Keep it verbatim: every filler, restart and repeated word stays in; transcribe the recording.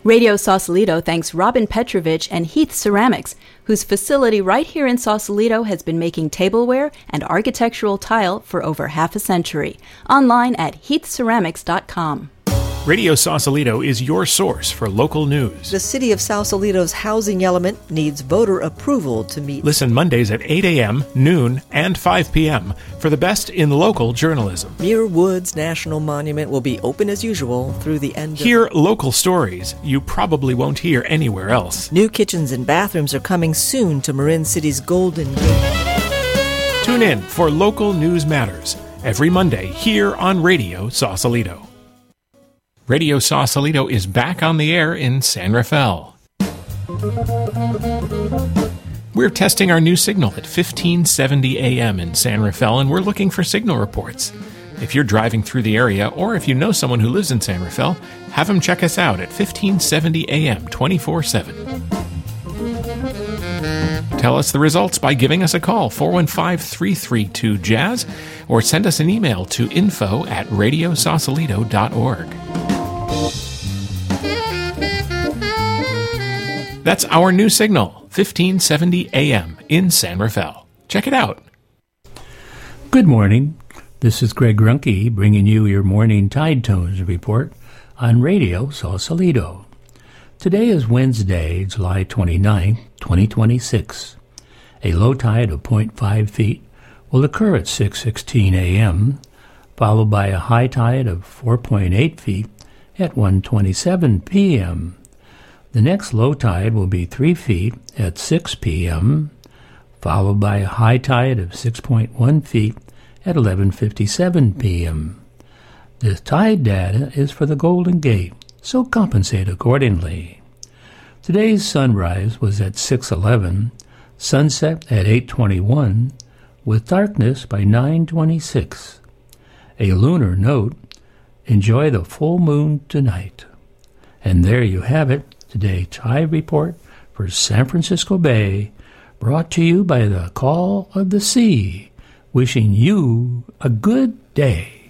Radio Sausalito thanks Robin Petrovich and Heath Ceramics, whose facility right here in Sausalito has been making tableware and architectural tile for over half a century. Online at heath ceramics dot com. Radio Sausalito is your source for local news. The city of Sausalito's housing element needs voter approval to meet. Listen Mondays at eight a.m., noon, and five p.m. for the best in local journalism. Muir Woods National Monument will be open as usual through the end of... Hear local stories you probably won't hear anywhere else. New kitchens and bathrooms are coming soon to Marin City's Golden Gate. Tune in for Local News Matters every Monday here on Radio Sausalito. Radio Sausalito is back on the air in San Rafael. We're testing our new signal at fifteen seventy a.m. in San Rafael, and we're looking for signal reports. If you're driving through the area, or if you know someone who lives in San Rafael, have them check us out at fifteen seventy a.m. twenty-four seven. Tell us the results by giving us a call, four one five, three three two, jazz, or send us an email to info at radio sausalito dot org. That's our new signal, fifteen seventy a.m. in San Rafael. Check it out. Good morning. This is Greg Runke bringing you your morning Tide Tones report on Radio Sausalito. Today is Wednesday, July twenty-ninth, twenty twenty-six. A low tide of zero point five feet will occur at six sixteen a.m., followed by a high tide of four point eight feet at one twenty-seven p.m. The next low tide will be three feet at six p.m., followed by a high tide of six point one feet at eleven fifty-seven p.m. The tide data is for the Golden Gate, so compensate accordingly. Today's sunrise was at six eleven, sunset at eight twenty-one, with darkness by nine twenty-six. A lunar note, enjoy the full moon tonight. And there you have it. Today's Tide Report for San Francisco Bay, brought to you by the Call of the Sea, wishing you a good day.